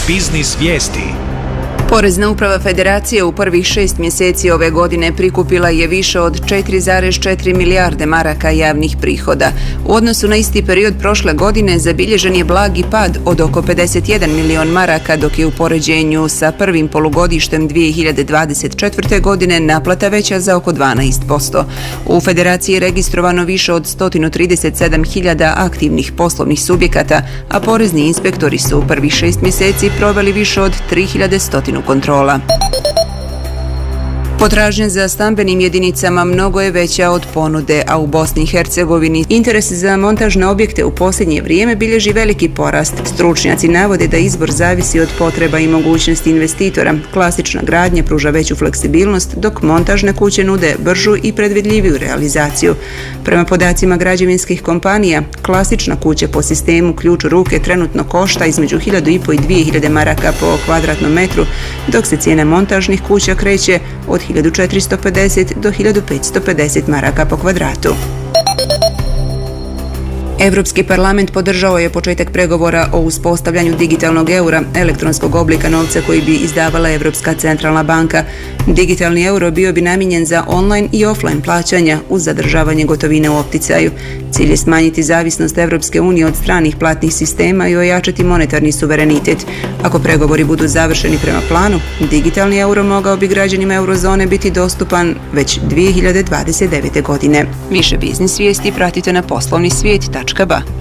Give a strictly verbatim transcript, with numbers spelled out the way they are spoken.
Biznis vijesti. Porezna uprava Federacije u prvih šest mjeseci ove godine prikupila je više od četiri zarez četiri milijarde maraka javnih prihoda. U odnosu na isti period prošle godine zabilježen je blagi pad od oko pedeset jedan milion maraka, dok je u poređenju sa prvim polugodištem dvije hiljade dvadeset četvrte. godine naplata veća za oko dvanaest posto. U Federaciji je registrovano više od sto trideset sedam hiljada aktivnih poslovnih subjekata, a porezni inspektori su u prvih šest mjeseci proveli više od tri hiljade sto kontrola. Potražnja za stambenim jedinicama mnogo je veća od ponude, a u Bosni i Hercegovini interes za montažne objekte u posljednje vrijeme bilježi veliki porast. Stručnjaci navode da izbor zavisi od potreba i mogućnosti investitora. Klasična gradnja pruža veću fleksibilnost, dok montažne kuće nude bržu i predvidljiviju realizaciju. Prema podacima građevinskih kompanija, klasična kuća po sistemu ključ u ruke trenutno košta između hiljadu i dvije hiljade maraka po kvadratnom metru, dok se cijena montažnih kuća kreće od hiljadu četiristo pedeset do hiljadu petsto pedeset maraka po kvadratu. Europski parlament podržao je početak pregovora o uspostavljanju digitalnog eura, elektronskog oblika novca koji bi izdavala Europska centralna banka. Digitalni euro bio bi namijenjen za online i offline plaćanja uz zadržavanje gotovine u opticaju. Cilj je smanjiti zavisnost Europske unije od stranih platnih sistema i ojačati monetarni suverenitet. Ako pregovori budu završeni prema planu, digitalni euro mogao bi građanima eurozone biti dostupan već dvije hiljade dvadeset devete. godine. Više biznis vijesti pratite na poslovni svijet tačka ba.